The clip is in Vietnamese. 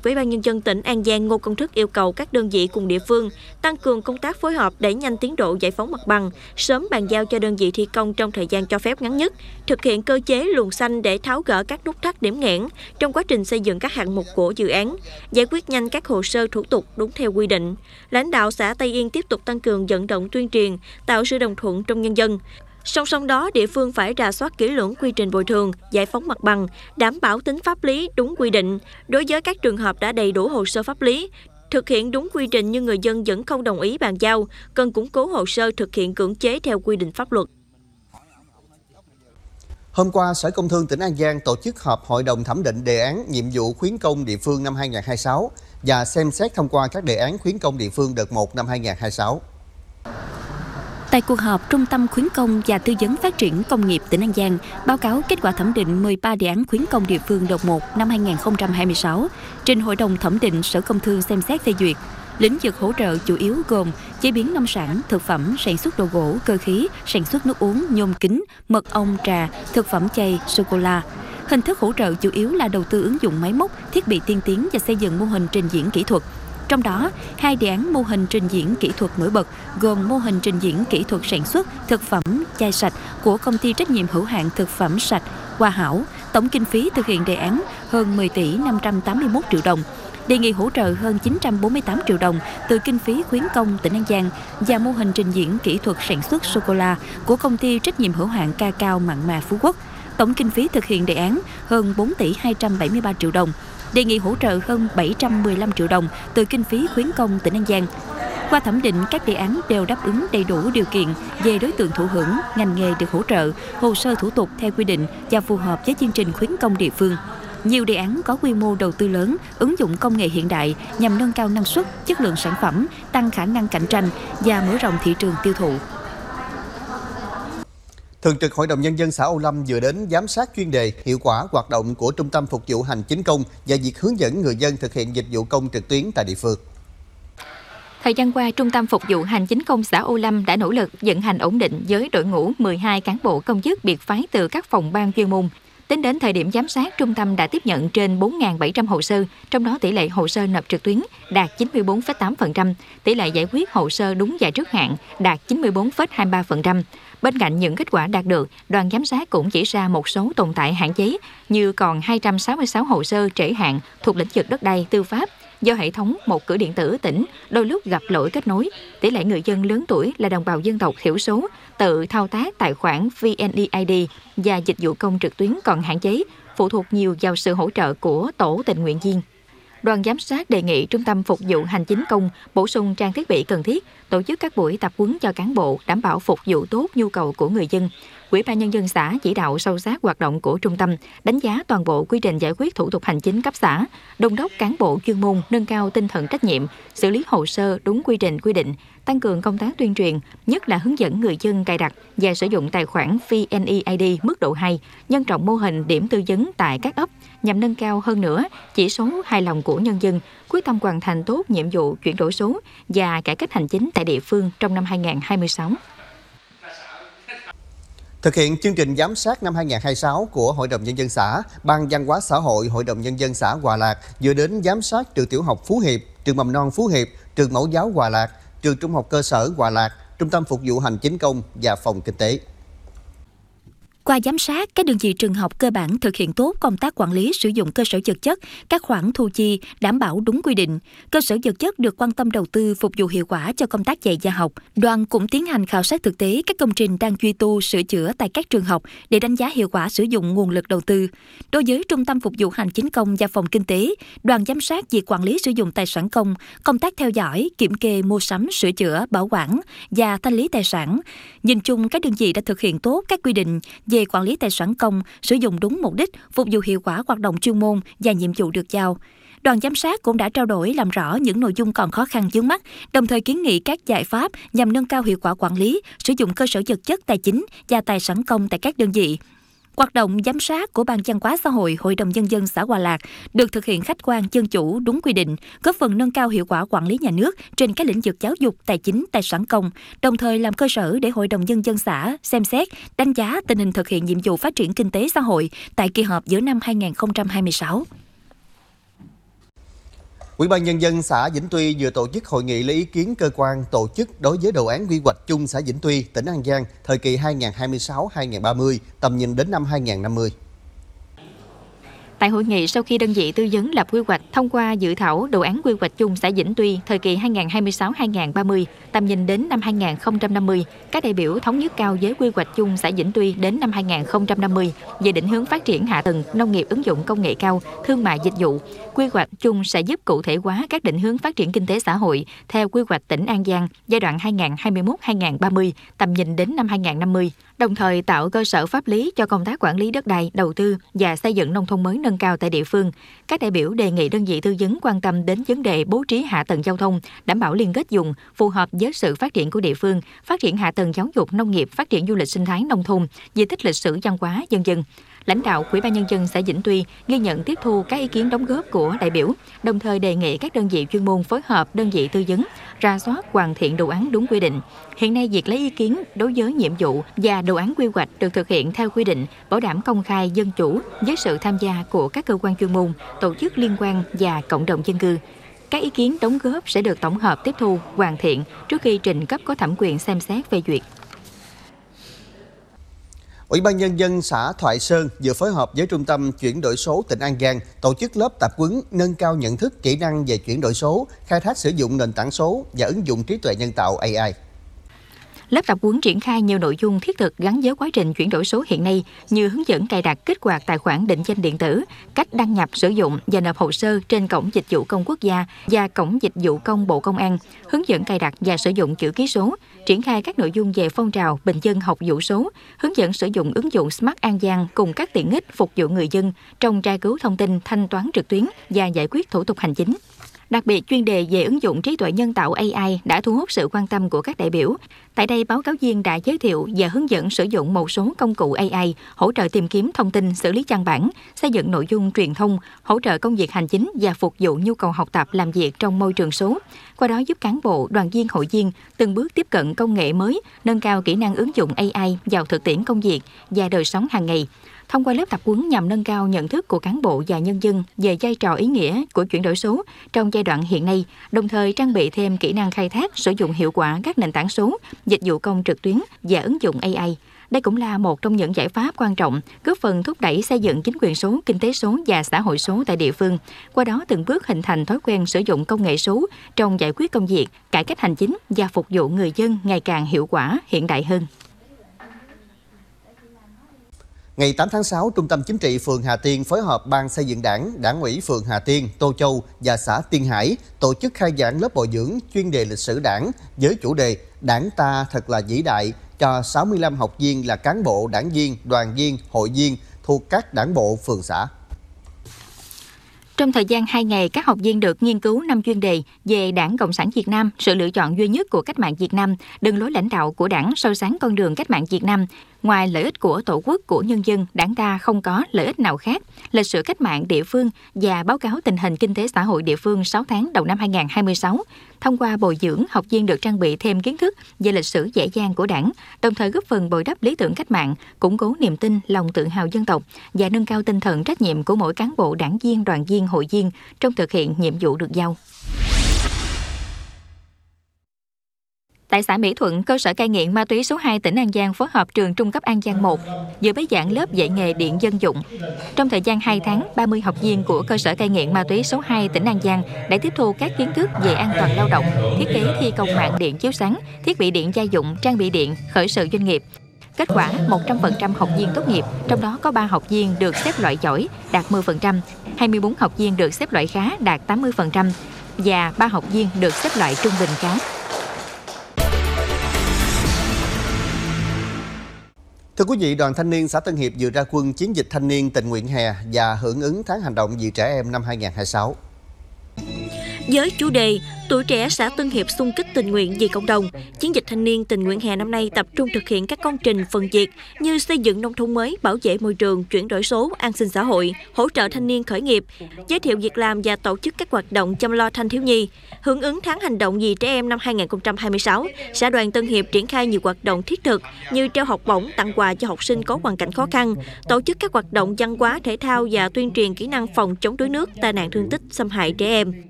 Ủy ban Nhân dân tỉnh An Giang Ngô Công Thức yêu cầu các đơn vị cùng địa phương tăng cường công tác phối hợp đẩy nhanh tiến độ giải phóng mặt bằng, sớm bàn giao cho đơn vị thi công trong thời gian cho phép ngắn nhất, thực hiện cơ chế luồng xanh để tháo gỡ các nút thắt điểm nghẽn trong quá trình xây dựng các hạng mục của dự án, giải quyết nhanh các hồ sơ thủ tục đúng theo quy định. Lãnh đạo xã Tây Yên tiếp tục tăng cường vận động tuyên truyền, tạo sự đồng thuận trong nhân dân. Song song đó, địa phương phải rà soát kỹ lưỡng quy trình bồi thường, giải phóng mặt bằng, đảm bảo tính pháp lý đúng quy định. Đối với các trường hợp đã đầy đủ hồ sơ pháp lý, thực hiện đúng quy trình nhưng người dân vẫn không đồng ý bàn giao, cần củng cố hồ sơ thực hiện cưỡng chế theo quy định pháp luật. Hôm qua, Sở Công Thương tỉnh An Giang tổ chức họp Hội đồng thẩm định đề án nhiệm vụ khuyến công địa phương năm 2026 và xem xét thông qua các đề án khuyến công địa phương đợt 1 năm 2026. Tại cuộc họp, Trung tâm Khuyến công và Tư vấn Phát triển Công nghiệp tỉnh An Giang báo cáo kết quả thẩm định 13 đề án khuyến công địa phương đợt 1 năm 2026, trình Hội đồng thẩm định Sở Công Thương xem xét phê duyệt. Lĩnh vực hỗ trợ chủ yếu gồm chế biến nông sản, thực phẩm, sản xuất đồ gỗ, cơ khí, sản xuất nước uống, nhôm kính, mật ong, trà, thực phẩm chay, sô-cô-la. Hình thức hỗ trợ chủ yếu là đầu tư ứng dụng máy móc, thiết bị tiên tiến và xây dựng mô hình trình diễn kỹ thuật. Trong đó, 2 đề án mô hình trình diễn kỹ thuật nổi bật gồm mô hình trình diễn kỹ thuật sản xuất thực phẩm chai sạch của công ty trách nhiệm hữu hạn thực phẩm sạch Hoa Hảo, tổng kinh phí thực hiện đề án hơn 10 tỷ 581 triệu đồng. Đề nghị hỗ trợ hơn 948 triệu đồng từ kinh phí khuyến công tỉnh An Giang và mô hình trình diễn kỹ thuật sản xuất sô-cô-la của công ty trách nhiệm hữu hạn Cacao Mặn Mà Phú Quốc. Tổng kinh phí thực hiện đề án hơn 4 tỷ 273 triệu đồng. Đề nghị hỗ trợ hơn 715 triệu đồng từ kinh phí khuyến công tỉnh An Giang. Qua thẩm định, các đề án đều đáp ứng đầy đủ điều kiện về đối tượng thụ hưởng, ngành nghề được hỗ trợ, hồ sơ thủ tục theo quy định và phù hợp với chương trình khuyến công địa phương. Nhiều đề án có quy mô đầu tư lớn, ứng dụng công nghệ hiện đại nhằm nâng cao năng suất, chất lượng sản phẩm, tăng khả năng cạnh tranh và mở rộng thị trường tiêu thụ. Thường trực Hội đồng Nhân dân xã Âu Lâm vừa đến giám sát chuyên đề hiệu quả hoạt động của Trung tâm Phục vụ Hành chính công và việc hướng dẫn người dân thực hiện dịch vụ công trực tuyến tại địa phương. Thời gian qua, Trung tâm Phục vụ Hành chính công xã Âu Lâm đã nỗ lực vận hành ổn định với đội ngũ 12 cán bộ công chức biệt phái từ các phòng ban chuyên môn. Tính đến thời điểm giám sát, trung tâm đã tiếp nhận trên 4.700 hồ sơ, trong đó tỷ lệ hồ sơ nộp trực tuyến đạt 94,8%, tỷ lệ giải quyết hồ sơ đúng và trước hạn đạt 94,23%. Bên cạnh những kết quả đạt được, đoàn giám sát cũng chỉ ra một số tồn tại hạn chế như còn 266 hồ sơ trễ hạn thuộc lĩnh vực đất đai, tư pháp, do hệ thống một cửa điện tử tỉnh đôi lúc gặp lỗi kết nối, tỷ lệ người dân lớn tuổi là đồng bào dân tộc thiểu số tự thao tác tài khoản VNeID và dịch vụ công trực tuyến còn hạn chế, phụ thuộc nhiều vào sự hỗ trợ của tổ tình nguyện viên. Đoàn giám sát đề nghị Trung tâm Phục vụ Hành chính công bổ sung trang thiết bị cần thiết, tổ chức các buổi tập huấn cho cán bộ đảm bảo phục vụ tốt nhu cầu của người dân. Ủy ban Nhân dân xã chỉ đạo sâu sát hoạt động của trung tâm, đánh giá toàn bộ quy trình giải quyết thủ tục hành chính cấp xã, đôn đốc cán bộ chuyên môn nâng cao tinh thần trách nhiệm, xử lý hồ sơ đúng quy trình quy định, tăng cường công tác tuyên truyền, nhất là hướng dẫn người dân cài đặt và sử dụng tài khoản VNeID mức độ 2, nhân rộng mô hình điểm tư vấn tại các ấp nhằm nâng cao hơn nữa chỉ số hài lòng của nhân dân, quyết tâm hoàn thành tốt nhiệm vụ chuyển đổi số và cải cách hành chính tại địa phương trong năm 2026. Thực hiện chương trình giám sát năm 2026 của Hội đồng Nhân dân xã, Ban Văn hóa xã hội Hội đồng Nhân dân xã Hòa Lạc vừa đến giám sát trường tiểu học Phú Hiệp, trường mầm non Phú Hiệp, trường mẫu giáo Hòa Lạc, trường trung học cơ sở Hòa Lạc, Trung tâm Phục vụ Hành chính công và Phòng Kinh tế. Qua giám sát, các đơn vị trường học cơ bản thực hiện tốt công tác quản lý sử dụng cơ sở vật chất, các khoản thu chi đảm bảo đúng quy định. Cơ sở vật chất được quan tâm đầu tư phục vụ hiệu quả cho công tác dạy và học. Đoàn cũng tiến hành khảo sát thực tế các công trình đang duy tu, sửa chữa tại các trường học để đánh giá hiệu quả sử dụng nguồn lực đầu tư. Đối với Trung tâm Phục vụ Hành chính công và Phòng Kinh tế, đoàn giám sát việc quản lý sử dụng tài sản công, công tác theo dõi, kiểm kê, mua sắm, sửa chữa, bảo quản và thanh lý tài sản. Nhìn chung, các đơn vị đã thực hiện tốt các quy định về quản lý tài sản công, sử dụng đúng mục đích, phục vụ hiệu quả hoạt động chuyên môn và nhiệm vụ được giao. Đoàn giám sát cũng đã trao đổi làm rõ những nội dung còn khó khăn vướng mắc, đồng thời kiến nghị các giải pháp nhằm nâng cao hiệu quả quản lý, sử dụng cơ sở vật chất tài chính và tài sản công tại các đơn vị. Hoạt động giám sát của Ban Văn hóa xã hội Hội đồng Nhân dân xã Hòa Lạc được thực hiện khách quan, dân chủ, đúng quy định, góp phần nâng cao hiệu quả quản lý nhà nước trên các lĩnh vực giáo dục, tài chính, tài sản công, đồng thời làm cơ sở để Hội đồng Nhân dân xã xem xét, đánh giá tình hình thực hiện nhiệm vụ phát triển kinh tế xã hội tại kỳ họp giữa năm 2026. Ủy ban Nhân dân xã Vĩnh Tuy vừa tổ chức hội nghị lấy ý kiến cơ quan tổ chức đối với đồ án quy hoạch chung xã Vĩnh Tuy, tỉnh An Giang, thời kỳ 2026-2030, tầm nhìn đến năm 2050. Tại hội nghị, sau khi đơn vị tư vấn lập quy hoạch thông qua dự thảo đồ án quy hoạch chung xã Vĩnh Tuy thời kỳ 2026-2030, tầm nhìn đến năm 2050, các đại biểu thống nhất cao với quy hoạch chung xã Vĩnh Tuy đến năm 2050 về định hướng phát triển hạ tầng, nông nghiệp ứng dụng công nghệ cao, thương mại dịch vụ. Quy hoạch chung sẽ giúp cụ thể hóa các định hướng phát triển kinh tế xã hội theo quy hoạch tỉnh An Giang giai đoạn 2021-2030, tầm nhìn đến năm 2050, đồng thời tạo cơ sở pháp lý cho công tác quản lý đất đai, đầu tư và xây dựng nông thôn mới nâng cao tại địa phương. Các đại biểu đề nghị đơn vị tư vấn quan tâm đến vấn đề bố trí hạ tầng giao thông, đảm bảo liên kết vùng, phù hợp với sự phát triển của địa phương, phát triển hạ tầng giáo dục, nông nghiệp, phát triển du lịch sinh thái nông thôn, di tích lịch sử văn hóa, v.v. Lãnh đạo Ủy ban Nhân dân xã Vĩnh Tuy ghi nhận tiếp thu các ý kiến đóng góp của đại biểu, đồng thời đề nghị các đơn vị chuyên môn phối hợp đơn vị tư vấn, rà soát hoàn thiện đồ án đúng quy định. Hiện nay, việc lấy ý kiến đối với nhiệm vụ và đồ án quy hoạch được thực hiện theo quy định, bảo đảm công khai, dân chủ với sự tham gia của các cơ quan chuyên môn, tổ chức liên quan và cộng đồng dân cư. Các ý kiến đóng góp sẽ được tổng hợp tiếp thu, hoàn thiện trước khi trình cấp có thẩm quyền xem xét phê duyệt. Ủy ban Nhân dân xã Thoại Sơn vừa phối hợp với Trung tâm Chuyển đổi số tỉnh An Giang tổ chức lớp tập huấn nâng cao nhận thức, kỹ năng về chuyển đổi số, khai thác sử dụng nền tảng số và ứng dụng trí tuệ nhân tạo AI. Lớp tập huấn triển khai nhiều nội dung thiết thực gắn với quá trình chuyển đổi số hiện nay như hướng dẫn cài đặt, kích hoạt tài khoản định danh điện tử, cách đăng nhập, sử dụng và nộp hồ sơ trên Cổng Dịch vụ Công Quốc gia và Cổng Dịch vụ Công Bộ Công an, hướng dẫn cài đặt và sử dụng chữ ký số, triển khai các nội dung về phong trào bình dân học vụ số, hướng dẫn sử dụng ứng dụng Smart An Giang cùng các tiện ích phục vụ người dân trong tra cứu thông tin, thanh toán trực tuyến và giải quyết thủ tục hành chính. Đặc biệt, chuyên đề về ứng dụng trí tuệ nhân tạo AI đã thu hút sự quan tâm của các đại biểu. Tại đây, báo cáo viên đã giới thiệu và hướng dẫn sử dụng một số công cụ AI hỗ trợ tìm kiếm thông tin, xử lý văn bản, xây dựng nội dung truyền thông, hỗ trợ công việc hành chính và phục vụ nhu cầu học tập làm việc trong môi trường số. Qua đó giúp cán bộ, đoàn viên, hội viên từng bước tiếp cận công nghệ mới, nâng cao kỹ năng ứng dụng AI vào thực tiễn công việc và đời sống hàng ngày. Thông qua lớp tập huấn nhằm nâng cao nhận thức của cán bộ và nhân dân về vai trò ý nghĩa của chuyển đổi số trong giai đoạn hiện nay, đồng thời trang bị thêm kỹ năng khai thác, sử dụng hiệu quả các nền tảng số, dịch vụ công trực tuyến và ứng dụng AI. Đây cũng là một trong những giải pháp quan trọng góp phần thúc đẩy xây dựng chính quyền số, kinh tế số và xã hội số tại địa phương. Qua đó từng bước hình thành thói quen sử dụng công nghệ số trong giải quyết công việc, cải cách hành chính và phục vụ người dân ngày càng hiệu quả, hiện đại hơn. Ngày 8 tháng 6, Trung tâm Chính trị phường Hà Tiên phối hợp Ban xây dựng Đảng, Đảng ủy phường Hà Tiên, Tô Châu và xã Tiên Hải tổ chức khai giảng lớp bồi dưỡng chuyên đề lịch sử Đảng với chủ đề Đảng ta thật là vĩ đại cho 65 học viên là cán bộ, đảng viên, đoàn viên, hội viên thuộc các đảng bộ phường xã. Trong thời gian 2 ngày, các học viên được nghiên cứu 5 chuyên đề về Đảng Cộng sản Việt Nam, sự lựa chọn duy nhất của cách mạng Việt Nam, đường lối lãnh đạo của Đảng, soi sáng con đường cách mạng Việt Nam. Ngoài lợi ích của Tổ quốc, của nhân dân, Đảng ta không có lợi ích nào khác, lịch sử cách mạng địa phương và báo cáo tình hình kinh tế xã hội địa phương 6 tháng đầu năm 2026. Thông qua bồi dưỡng, học viên được trang bị thêm kiến thức về lịch sử dễ dàng của Đảng, đồng thời góp phần bồi đắp lý tưởng cách mạng, củng cố niềm tin, lòng tự hào dân tộc và nâng cao tinh thần trách nhiệm của mỗi cán bộ, đảng viên, đoàn viên, hội viên trong thực hiện nhiệm vụ được giao. Tại xã Mỹ Thuận, cơ sở cai nghiện ma túy số 2 tỉnh An Giang phối hợp trường trung cấp An Giang 1 vừa bế giảng lớp dạy nghề điện dân dụng. Trong thời gian 2 tháng, 30 học viên của cơ sở cai nghiện ma túy số 2 tỉnh An Giang đã tiếp thu các kiến thức về an toàn lao động, thiết kế thi công mạng điện chiếu sáng, thiết bị điện gia dụng, trang bị điện, khởi sự doanh nghiệp. Kết quả, 100% học viên tốt nghiệp, trong đó có 3 học viên được xếp loại giỏi, đạt 10%, 24 học viên được xếp loại khá, đạt 80% và 3 học viên được xếp loại trung bình khá. Thưa quý vị, Đoàn Thanh niên xã Tân Hiệp vừa ra quân chiến dịch thanh niên tình nguyện hè và hưởng ứng tháng hành động vì trẻ em năm 2026. Với chủ đề Tuổi trẻ xã Tân Hiệp xung kích tình nguyện vì cộng đồng, chiến dịch thanh niên tình nguyện hè năm nay tập trung thực hiện các công trình phần việc như xây dựng nông thôn mới, bảo vệ môi trường, chuyển đổi số, an sinh xã hội, hỗ trợ thanh niên khởi nghiệp, giới thiệu việc làm và tổ chức các hoạt động chăm lo thanh thiếu nhi. Hưởng ứng tháng hành động vì trẻ em năm 2026, xã Đoàn Tân Hiệp triển khai nhiều hoạt động thiết thực như trao học bổng, tặng quà cho học sinh có hoàn cảnh khó khăn, tổ chức các hoạt động văn hóa, thể thao và tuyên truyền kỹ năng phòng chống đuối nước, tai nạn thương tích, xâm hại trẻ em.